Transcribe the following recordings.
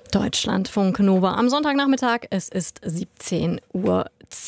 Deutschlandfunk Nova am Sonntagnachmittag. Es ist 17:12 Uhr.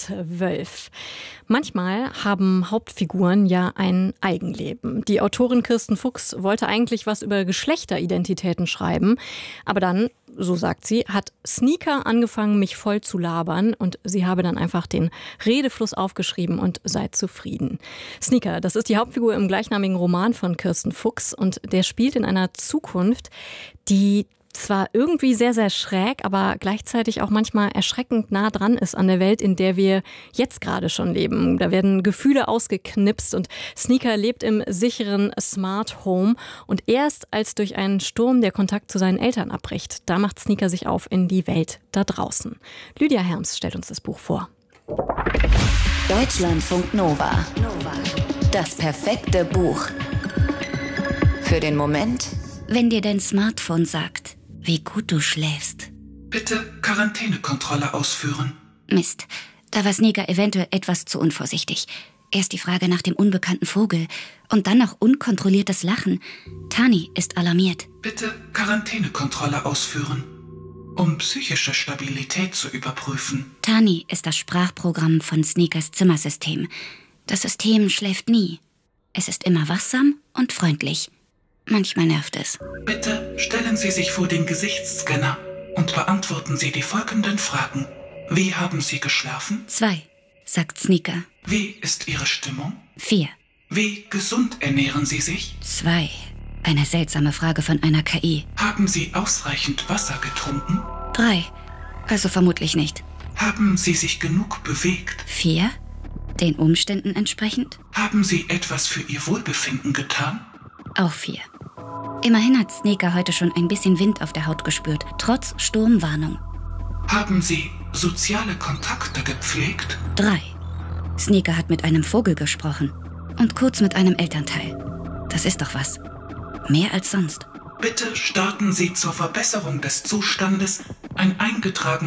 Manchmal haben Hauptfiguren ja ein Eigenleben. Die Autorin Kirsten Fuchs wollte eigentlich was über Geschlechteridentitäten schreiben. Aber dann, so sagt sie, hat Sneaker angefangen, mich voll zu labern. Und sie habe dann einfach den Redefluss aufgeschrieben und sei zufrieden. Sneaker, das ist die Hauptfigur im gleichnamigen Roman von Kirsten Fuchs. Und der spielt in einer Zukunft, die zwar irgendwie sehr, sehr schräg, aber gleichzeitig auch manchmal erschreckend nah dran ist an der Welt, in der wir jetzt gerade schon leben. Da werden Gefühle ausgeknipst und Sneaker lebt im sicheren Smart Home. Und erst als durch einen Sturm der Kontakt zu seinen Eltern abbricht, da macht Sneaker sich auf in die Welt da draußen. Lydia Herms stellt uns das Buch vor. Deutschlandfunk Nova. Das perfekte Buch. Für den Moment, wenn dir dein Smartphone sagt, wie gut du schläfst. Bitte Quarantänekontrolle ausführen. Mist, da war Sneaker eventuell etwas zu unvorsichtig. Erst die Frage nach dem unbekannten Vogel und dann noch unkontrolliertes Lachen. Tani ist alarmiert. Bitte Quarantänekontrolle ausführen, um psychische Stabilität zu überprüfen. Tani ist das Sprachprogramm von Sneakers Zimmersystem. Das System schläft nie. Es ist immer wachsam und freundlich. Manchmal nervt es. Bitte stellen Sie sich vor den Gesichtsscanner und beantworten Sie die folgenden Fragen. Wie haben Sie geschlafen? 2, sagt Sneaker. Wie ist Ihre Stimmung? 4. Wie gesund ernähren Sie sich? 2. Eine seltsame Frage von einer KI. Haben Sie ausreichend Wasser getrunken? 3. Also vermutlich nicht. Haben Sie sich genug bewegt? 4. Den Umständen entsprechend? Haben Sie etwas für Ihr Wohlbefinden getan? Auch 4. Immerhin hat Sneaker heute schon ein bisschen Wind auf der Haut gespürt, trotz Sturmwarnung. Haben Sie soziale Kontakte gepflegt? 3. Sneaker hat mit einem Vogel gesprochen und kurz mit einem Elternteil. Das ist doch was. Mehr als sonst. Bitte starten Sie zur Verbesserung des Zustandes ein eingetragenes